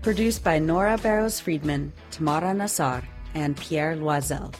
Produced by Nora Barrows-Friedman, Tamara Nassar, and Pierre Loisel.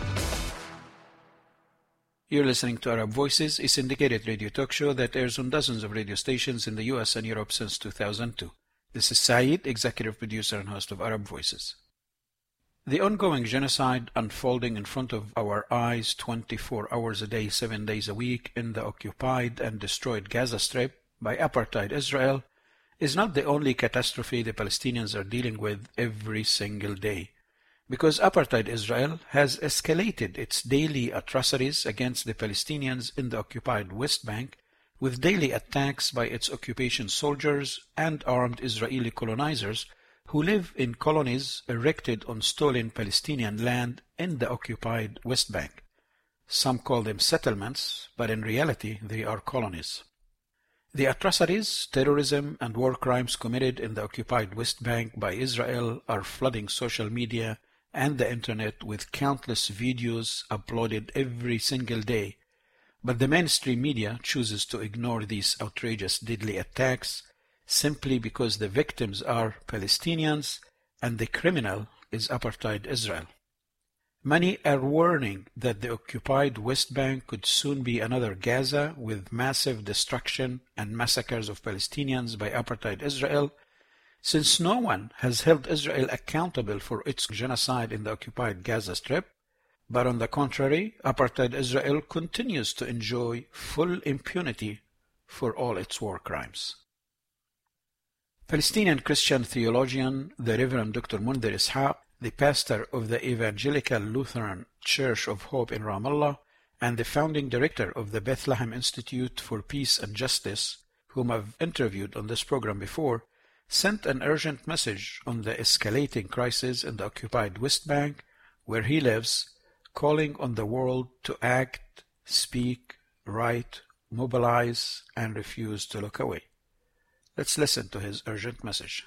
You're listening to Arab Voices, a syndicated radio talk show that airs on dozens of radio stations in the US and Europe since 2002. This is Saeed, executive producer and host of Arab Voices. The ongoing genocide unfolding in front of our eyes 24 hours a day, 7 days a week in the occupied and destroyed Gaza Strip by apartheid Israel is not the only catastrophe the Palestinians are dealing with every single day, because apartheid Israel has escalated its daily atrocities against the Palestinians in the occupied West Bank with daily attacks by its occupation soldiers and armed Israeli colonizers who live in colonies erected on stolen Palestinian land in the occupied West Bank. Some call them settlements, but in reality they are colonies. The atrocities, terrorism, and war crimes committed in the occupied West Bank by Israel are flooding social media and the internet with countless videos uploaded every single day, but the mainstream media chooses to ignore these outrageous, deadly attacks simply because the victims are Palestinians and the criminal is apartheid Israel. Many are warning that the occupied West Bank could soon be another Gaza with massive destruction and massacres of Palestinians by apartheid Israel, since no one has held Israel accountable for its genocide in the occupied Gaza Strip, but on the contrary, apartheid Israel continues to enjoy full impunity for all its war crimes. Palestinian Christian theologian, the Reverend Dr. Mundhir Ishaq, the pastor of the Evangelical Lutheran Church of Hope in Ramallah, and the founding director of the Bethlehem Institute for Peace and Justice, whom I've interviewed on this program before, sent an urgent message on the escalating crisis in the occupied West Bank, where he lives, calling on the world to act, speak, write, mobilize, and refuse to look away. Let's listen to his urgent message.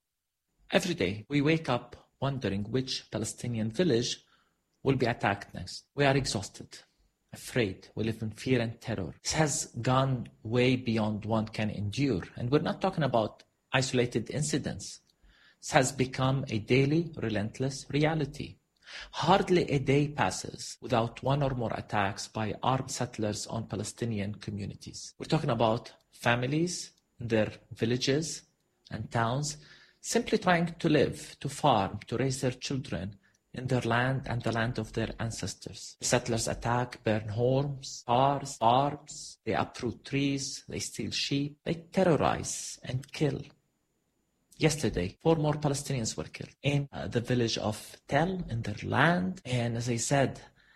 Every day we wake up wondering which Palestinian village will be attacked next. We are exhausted, afraid. We live in fear and terror. This has gone way beyond one can endure. And we're not talking about isolated incidents. This has become a daily, relentless reality. Hardly a day passes without one or more attacks by armed settlers on Palestinian communities. We're talking about families in their villages and towns simply trying to live, to farm, to raise their children in their land and the land of their ancestors. The settlers attack, burn homes, cars, farms, they uproot trees, they steal sheep, they terrorize and kill. Yesterday, 4 more Palestinians were killed in the village of Tel, in their land. And as I said,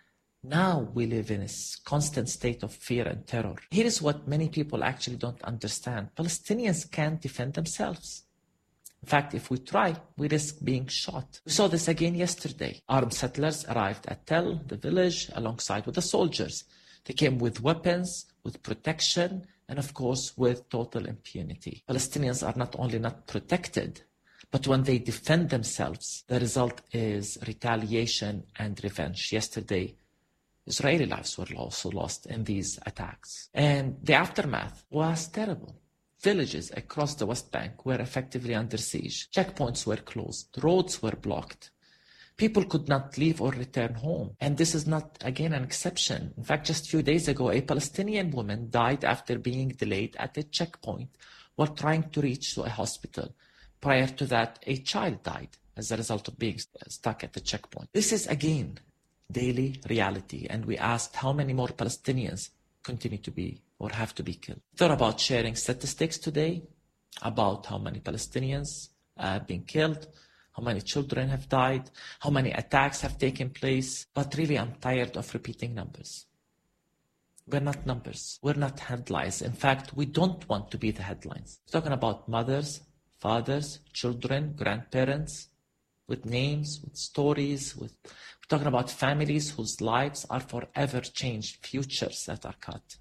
now we live in a constant state of fear and terror. Here is what many people actually don't understand. Palestinians can't defend themselves. In fact, if we try, we risk being shot. We saw this again yesterday. Armed settlers arrived at Tel, the village, alongside with the soldiers. They came with weapons, with protection, and of course with total impunity. Palestinians are not only not protected, but when they defend themselves, the result is retaliation and revenge. Yesterday, Israeli lives were also lost in these attacks. And the aftermath was terrible. Villages across the West Bank were effectively under siege. Checkpoints were closed. Roads were blocked. People could not leave or return home. And this is not, again, an exception. In fact, just a few days ago, a Palestinian woman died after being delayed at a checkpoint while trying to reach to a hospital. Prior to that, a child died as a result of being stuck at the checkpoint. This is, again, daily reality. And we asked how many more Palestinians continue to be or have to be killed. We thought about sharing statistics today about how many Palestinians have been killed, how many children have died, how many attacks have taken place. But really, I'm tired of repeating numbers. We're not numbers. We're not headlines. In fact, we don't want to be the headlines. We're talking about mothers, fathers, children, grandparents, with names, with stories. We're talking about families whose lives are forever changed, futures that are cut.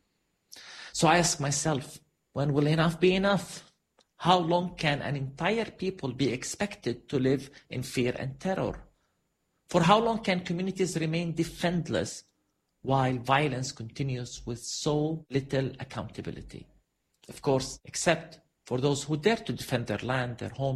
So I ask myself, when will enough be enough? How long can an entire people be expected to live in fear and terror? For how long can communities remain defenseless while violence continues with so little accountability? Of course, except for those who dare to defend their land, their home,